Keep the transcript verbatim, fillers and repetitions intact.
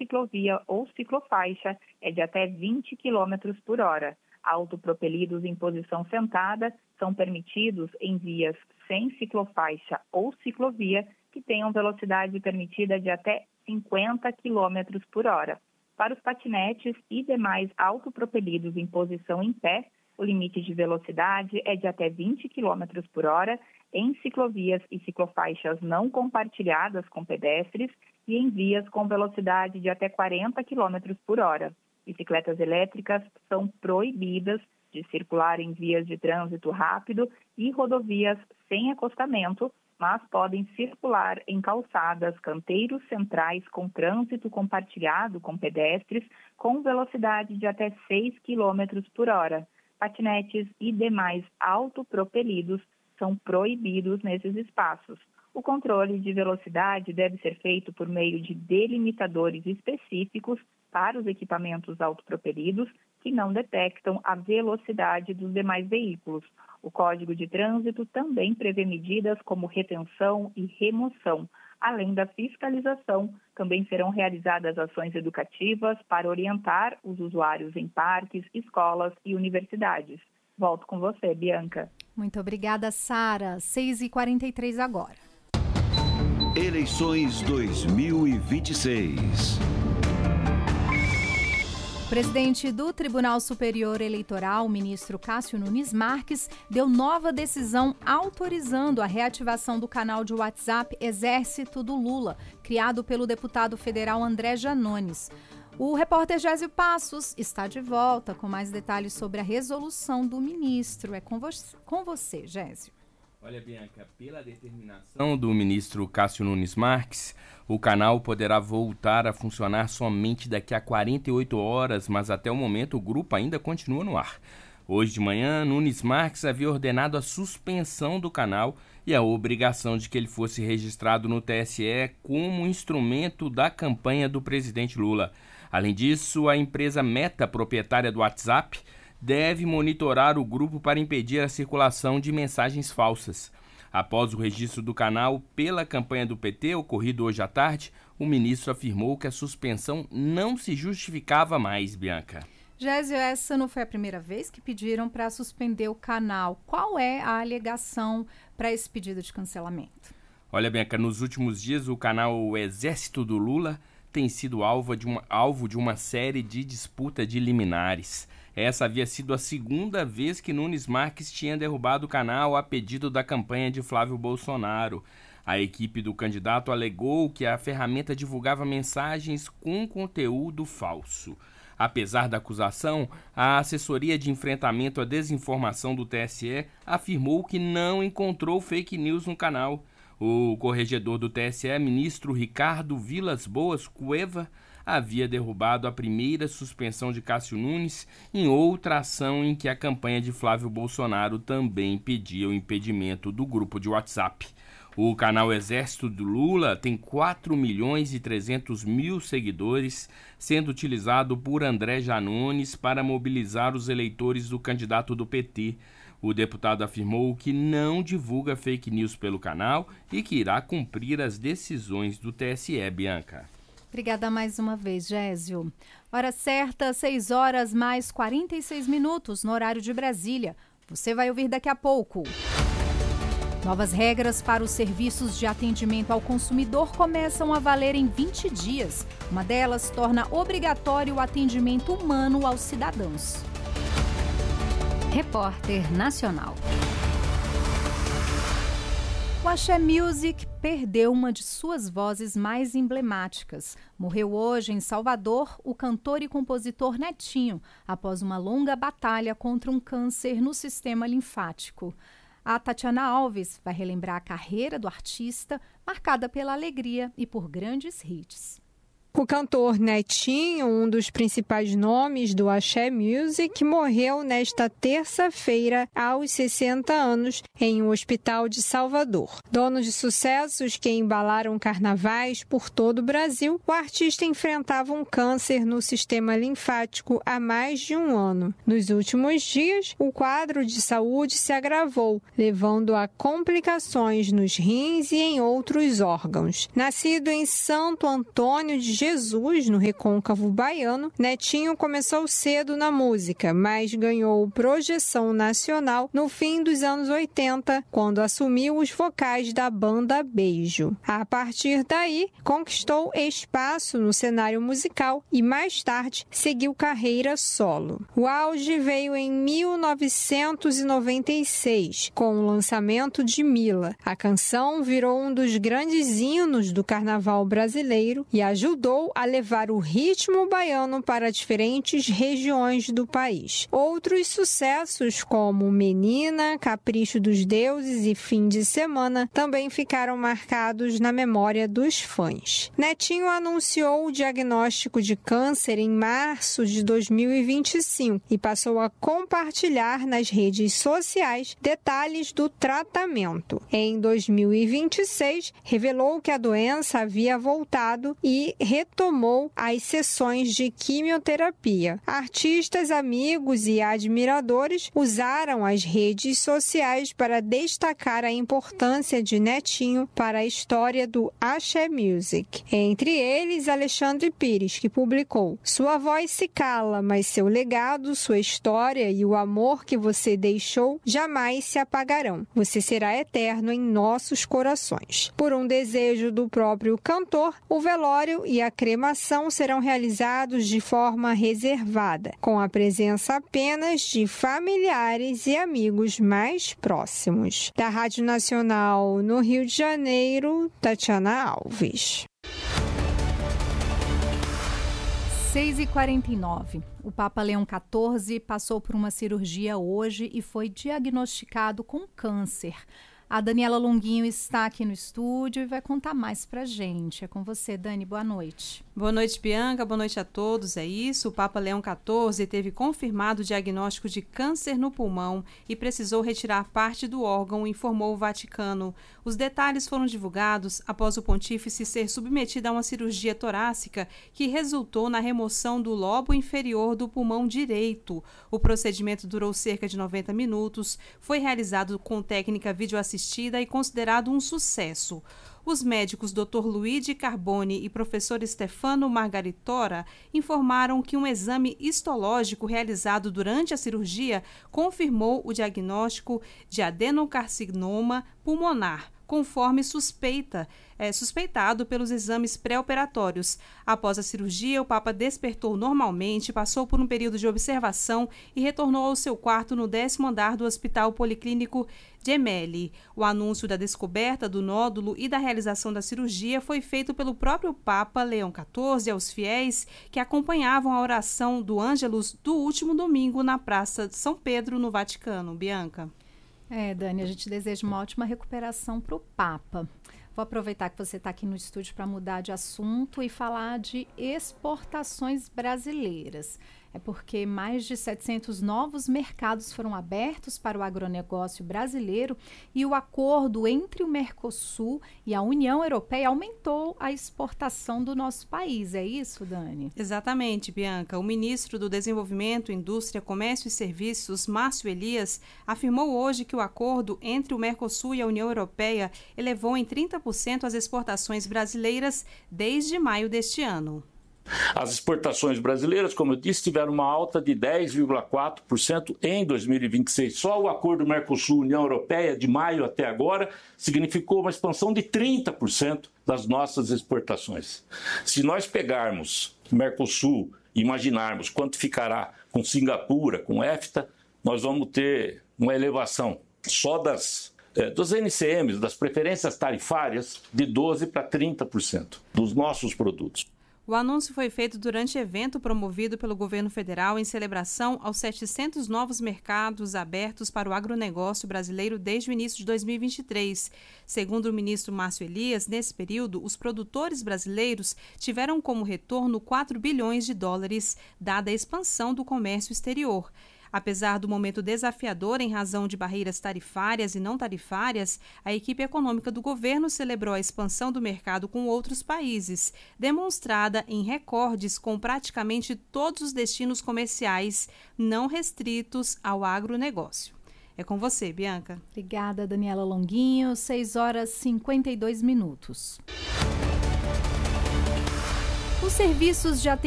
ciclovia ou ciclofaixa é de até vinte quilômetros por hora. Autopropelidos em posição sentada são permitidos em vias sem ciclofaixa ou ciclovia que tenham velocidade permitida de até cinquenta quilômetros por hora. Para os patinetes e demais autopropelidos em posição em pé, o limite de velocidade é de até vinte quilômetros por hora em ciclovias e ciclofaixas não compartilhadas com pedestres e em vias com velocidade de até quarenta quilômetros por hora. Bicicletas elétricas são proibidas de circular em vias de trânsito rápido e rodovias sem acostamento, mas podem circular em calçadas, canteiros centrais com trânsito compartilhado com pedestres com velocidade de até seis quilômetros por hora. Patinetes e demais autopropelidos são proibidos nesses espaços. O controle de velocidade deve ser feito por meio de delimitadores específicos para os equipamentos autopropelidos que não detectam a velocidade dos demais veículos. O Código de Trânsito também prevê medidas como retenção e remoção. Além da fiscalização, também serão realizadas ações educativas para orientar os usuários em parques, escolas e universidades. Volto com você, Bianca. Muito obrigada, Sara. seis e quarenta e três agora. Eleições dois mil e vinte e seis. O presidente do Tribunal Superior Eleitoral, o ministro Cássio Nunes Marques, deu nova decisão autorizando a reativação do canal de WhatsApp Exército do Lula, criado pelo deputado federal André Janones. O repórter Gésio Passos está de volta com mais detalhes sobre a resolução do ministro. É com você, com você, Gésio. Olha, Bianca, pela determinação do ministro Cássio Nunes Marques, o canal poderá voltar a funcionar somente daqui a quarenta e oito horas, mas até o momento o grupo ainda continua no ar. Hoje de manhã, Nunes Marques havia ordenado a suspensão do canal e a obrigação de que ele fosse registrado no T S E como instrumento da campanha do presidente Lula. Além disso, a empresa Meta, proprietária do WhatsApp, deve monitorar o grupo para impedir a circulação de mensagens falsas. Após o registro do canal pela campanha do P T, ocorrido hoje à tarde, o ministro afirmou que a suspensão não se justificava mais, Bianca. Gésio, essa não foi a primeira vez que pediram para suspender o canal. Qual é a alegação para esse pedido de cancelamento? Olha, Bianca, nos últimos dias o canal Exército do Lula tem sido alvo de uma, alvo de uma série de disputa de liminares. Essa havia sido a segunda vez que Nunes Marques tinha derrubado o canal a pedido da campanha de Flávio Bolsonaro. A equipe do candidato alegou que a ferramenta divulgava mensagens com conteúdo falso. Apesar da acusação, a assessoria de enfrentamento à desinformação do T S E afirmou que não encontrou fake news no canal. O corregedor do T S E, ministro Ricardo Vilas Boas Cueva, havia derrubado a primeira suspensão de Cássio Nunes em outra ação em que a campanha de Flávio Bolsonaro também pedia o impedimento do grupo de WhatsApp. O canal Exército do Lula tem quatro milhões e trezentos mil seguidores, sendo utilizado por André Janones para mobilizar os eleitores do candidato do P T. O deputado afirmou que não divulga fake news pelo canal e que irá cumprir as decisões do T S E, Bianca. Obrigada mais uma vez, Gésio. Hora certa, seis horas mais quarenta e seis minutos no horário de Brasília. Você vai ouvir daqui a pouco. Novas regras para os serviços de atendimento ao consumidor começam a valer em vinte dias. Uma delas torna obrigatório o atendimento humano aos cidadãos. Repórter Nacional. O Axé Music perdeu uma de suas vozes mais emblemáticas. Morreu hoje em Salvador o cantor e compositor Netinho, após uma longa batalha contra um câncer no sistema linfático. A Tatiana Alves vai relembrar a carreira do artista, marcada pela alegria e por grandes hits. O cantor Netinho, um dos principais nomes do Axé Music, morreu nesta terça-feira aos sessenta anos em um hospital de Salvador. Dono de sucessos que embalaram carnavais por todo o Brasil, o artista enfrentava um câncer no sistema linfático há mais de um ano. Nos últimos dias, o quadro de saúde se agravou, levando a complicações nos rins e em outros órgãos. Nascido em Santo Antônio de Jesus, no Recôncavo Baiano, Netinho começou cedo na música, mas ganhou projeção nacional no fim dos anos oitenta, quando assumiu os vocais da banda Beijo. A partir daí, conquistou espaço no cenário musical e mais tarde seguiu carreira solo. O auge veio em mil novecentos e noventa e seis, com o lançamento de Mila. A canção virou um dos grandes hinos do carnaval brasileiro e ajudou a levar o ritmo baiano para diferentes regiões do país. Outros sucessos, como Menina, Capricho dos Deuses e Fim de Semana, também ficaram marcados na memória dos fãs. Netinho anunciou o diagnóstico de câncer em março de dois mil e vinte e cinco e passou a compartilhar nas redes sociais detalhes do tratamento. Em dois mil e vinte e seis, revelou que a doença havia voltado e retomou as sessões de quimioterapia. Artistas, amigos e admiradores usaram as redes sociais para destacar a importância de Netinho para a história do Axé Music. Entre eles, Alexandre Pires, que publicou: "Sua voz se cala, mas seu legado, sua história e o amor que você deixou jamais se apagarão. Você será eterno em nossos corações." Por um desejo do próprio cantor, o velório e a cremação serão realizados de forma reservada, com a presença apenas de familiares e amigos mais próximos. Da Rádio Nacional no Rio de Janeiro, Tatiana Alves. seis e quarenta e nove. O Papa Leão quatorze passou por uma cirurgia hoje e foi diagnosticado com câncer. A Daniela Longuinho está aqui no estúdio e vai contar mais pra gente. É com você, Dani. Boa noite. Boa noite, Bianca. Boa noite a todos. É isso, o Papa Leão quatorze teve confirmado o diagnóstico de câncer no pulmão e precisou retirar parte do órgão, informou o Vaticano. Os detalhes foram divulgados após o pontífice ser submetido a uma cirurgia torácica que resultou na remoção do lobo inferior do pulmão direito. O procedimento durou cerca de noventa minutos, foi realizado com técnica videoassistida e considerado um sucesso. Os médicos doutor Luigi Carboni e professor Stefano Margaritora informaram que um exame histológico realizado durante a cirurgia confirmou o diagnóstico de adenocarcinoma pulmonar, conforme suspeita, é, suspeitado pelos exames pré-operatórios. Após a cirurgia, o Papa despertou normalmente, passou por um período de observação e retornou ao seu quarto no décimo andar do Hospital Policlínico Gemelli. O anúncio da descoberta do nódulo e da realização da cirurgia foi feito pelo próprio Papa Leão quatorze aos fiéis que acompanhavam a oração do Ângelus do último domingo na Praça de São Pedro, no Vaticano. Bianca. É, Dani, a gente deseja uma ótima recuperação para o Papa. Vou aproveitar que você está aqui no estúdio para mudar de assunto e falar de exportações brasileiras. É porque mais de setecentos novos mercados foram abertos para o agronegócio brasileiro e o acordo entre o Mercosul e a União Europeia aumentou a exportação do nosso país. É isso, Dani? Exatamente, Bianca. O ministro do Desenvolvimento, Indústria, Comércio e Serviços, Márcio Elias, afirmou hoje que o acordo entre o Mercosul e a União Europeia elevou em trinta por cento as exportações brasileiras desde maio deste ano. As exportações brasileiras, como eu disse, tiveram uma alta de dez vírgula quatro por cento em dois mil e vinte e seis. Só o acordo Mercosul-União Europeia, de maio até agora, significou uma expansão de trinta por cento das nossas exportações. Se nós pegarmos Mercosul e imaginarmos quanto ficará com Singapura, com EFTA, nós vamos ter uma elevação só das, eh, dos N C Ms, das preferências tarifárias, de doze por cento para trinta por cento dos nossos produtos. O anúncio foi feito durante evento promovido pelo governo federal em celebração aos setecentos novos mercados abertos para o agronegócio brasileiro desde o início de dois mil e vinte e três. Segundo o ministro Márcio Elias, nesse período, os produtores brasileiros tiveram como retorno quatro bilhões de dólares, dada a expansão do comércio exterior. Apesar do momento desafiador em razão de barreiras tarifárias e não tarifárias, a equipe econômica do governo celebrou a expansão do mercado com outros países, demonstrada em recordes com praticamente todos os destinos comerciais não restritos ao agronegócio. É com você, Bianca. Obrigada, Daniela Longuinho. seis horas e cinquenta e dois minutos. Os serviços de atendimento